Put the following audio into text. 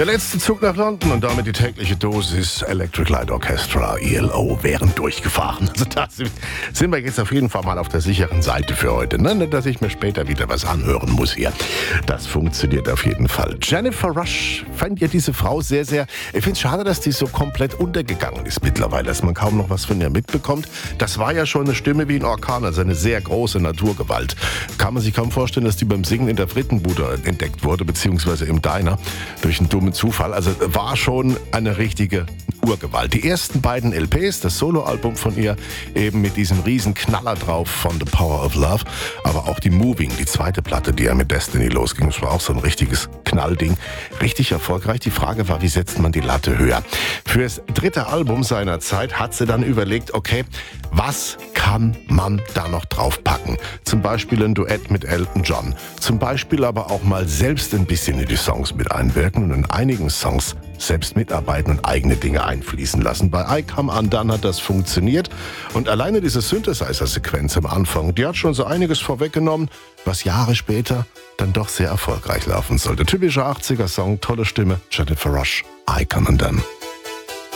Der letzte Zug nach London und damit die tägliche Dosis Electric Light Orchestra, ELO, wären durchgefahren. Also da sind wir jetzt auf jeden Fall mal auf der sicheren Seite für heute. Ne? Nicht, dass ich mir später wieder was anhören muss hier. Das funktioniert auf jeden Fall. Jennifer Rush, fand ihr diese Frau sehr, sehr... Ich finde es schade, dass die so komplett untergegangen ist mittlerweile, dass man kaum noch was von ihr mitbekommt. Das war ja schon eine Stimme wie ein Orkan, also eine sehr große Naturgewalt. Kann man sich kaum vorstellen, dass die beim Singen in der Frittenbude entdeckt wurde, beziehungsweise im Diner, durch einen dummen Zufall. Also war schon eine richtige Urgewalt. Die ersten beiden LPs, das Soloalbum von ihr, eben mit diesem riesen Knaller drauf von The Power of Love, aber auch die Moving, die zweite Platte, die ja mit Destiny losging, das war auch so ein richtiges Knallding. Richtig erfolgreich. Die Frage war, wie setzt man die Latte höher? Fürs dritte Album seiner Zeit hat sie dann überlegt, okay, was kann man da noch draufpacken? Zum Beispiel ein Duett mit Elton John. Zum Beispiel aber auch mal selbst ein bisschen in die Songs mit einwirken und in einigen Songs selbst mitarbeiten und eigene Dinge einfließen lassen. Bei I Come Undone hat das funktioniert und alleine diese Synthesizer-Sequenz am Anfang, die hat schon so einiges vorweggenommen, was Jahre später dann doch sehr erfolgreich laufen sollte. Typischer 80er-Song, tolle Stimme, Jennifer Rush, I Come Undone.